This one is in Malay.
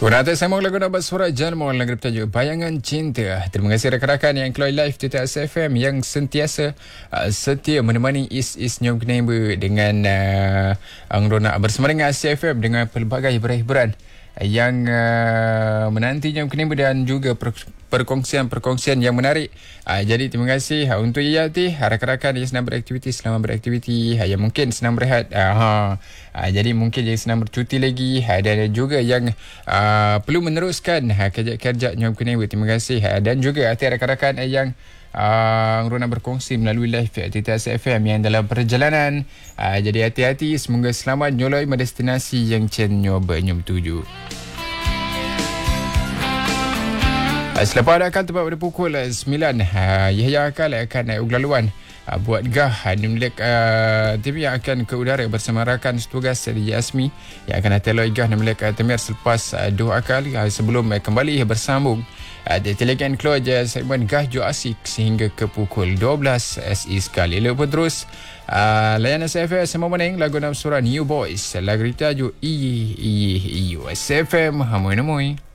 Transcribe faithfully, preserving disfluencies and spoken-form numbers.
Kurang sambung lagu nak bersuara Jalmol lagu bertajuk Bayangan Cinta. Terima kasih rakan-rakan yang keluar live di T S F M yang sentiasa uh, setia menemani Is-Is Nyom Keneba dengan uh, Angrona bersama dengan S F M dengan pelbagai hiburan-hiburan yang uh, menanti Nyom Keneba dan juga per, perkongsian-perkongsian yang menarik. Uh, jadi terima kasih uh, untuk Yati, rakan-rakan yang sedang beraktiviti, selamat beraktiviti. Uh, yang mungkin senang berehat, uh, ha. uh, jadi mungkin yang senang bercuti lagi, uh, dan juga yang uh, perlu meneruskan uh, kerja-kerja Nyom Keneba. Terima kasih. Uh, dan juga hati rakan-rakan uh, yang Uh, Rona berkongsi melalui live T S F M yang dalam perjalanan. uh, Jadi hati-hati, semoga selamat nyoloi destinasi yang Chen nyoba nyom tuju. uh, Selepas ada akan tepat pada pukul uh, sembilan, uh, Yahya Akal akan naik uglaluan uh, buat gah uh, di milik uh, T V yang akan ke udara bersama rakan setugas dari Yasmi yang akan ateloi gah di milik uh, Temir selepas uh, dua akal uh, sebelum uh, kembali bersambung ada telekan keluar je segmen Gah Jo Asik sehingga ke pukul dua belas S I sekali. Lepas terus uh, layanan S F M semua meneng lagu nama surah New Boys lagu tajuk Iyi Iyi Iyo S F M Hamoi Namoi.